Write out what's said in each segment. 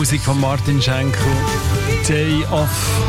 Musik von Martin Schenkel. Day Off.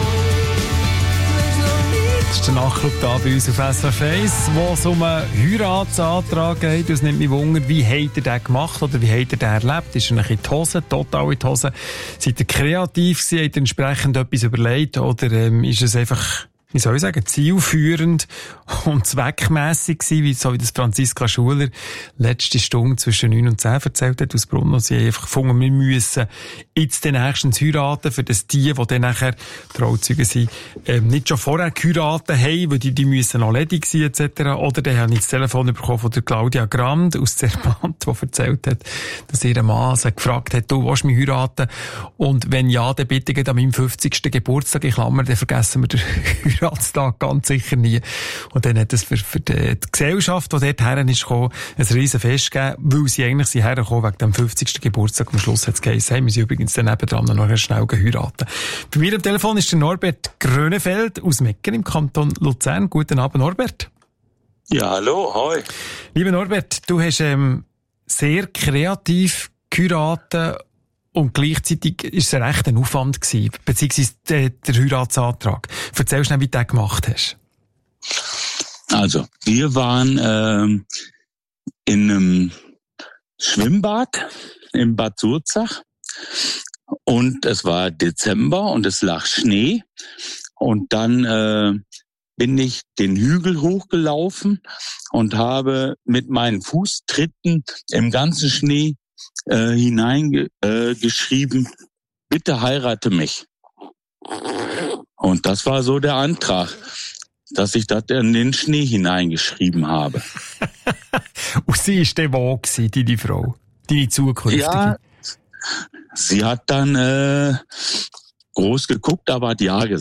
Das ist der Nachschub da bei uns auf SRF 1, wo es um einen Heiratsantrag geht. Es nimmt mich Wunder, wie habt ihr den gemacht oder wie habt ihr den erlebt? Ist er in die Hose, total in die Hose? Seid ihr kreativ gewesen? Habt ihr entsprechend etwas überlegt? Oder ist es einfach, wie soll ich sagen, zielführend und zweckmässig gewesen, so wie das Franziska Schuler letzte Stunde zwischen 9 und 10 erzählt hat aus Brunn. Sie haben einfach gefunden, wir müssen jetzt nächstens heiraten, für das die dann nachher Trauzeugen sind, nicht schon vorher geheiratet haben, weil die müssen noch ledig sein, etc. Oder dann habe ich das Telefon bekommen von der Claudia Grand aus Zermatt, die erzählt hat, dass ihr Mann sie gefragt hat, du willst mich heiraten? Und wenn ja, dann bitte geht an meinem 50. Geburtstag, in Klammern, dann vergessen wir den Heiratstag ganz sicher nie. Und dann hat es für die Gesellschaft, die dort her ist gekommen, ein riesen Fest gegeben, weil sie eigentlich sind hergekommen wegen dem 50. Geburtstag. Am Schluss hat es geheißen, hey, wir sind übrigens dann nebendran noch schnell geheiratet. Bei mir am Telefon ist der Norbert Grönefeld aus Mecken im Kanton Luzern. Guten Abend, Norbert. Ja, hallo, hoi. Lieber Norbert, du hast sehr kreativ geheiratet und gleichzeitig ist es ein rechter Aufwand gewesen, beziehungsweise der Heiratsantrag. Erzähl schnell, wie du das gemacht hast. Also, wir waren in einem Schwimmbad in Bad Surzach und es war Dezember und es lag Schnee und dann bin ich den Hügel hochgelaufen und habe mit meinen Fußtritten im ganzen Schnee hineingeschrieben, bitte heirate mich. Und das war so der Antrag, dass ich das in den Schnee hineingeschrieben habe. Und sie war dann wo gewesen, deine Frau? Deine zukünftige? Ja, sie hat dann groß geguckt, aber hat ja gesagt.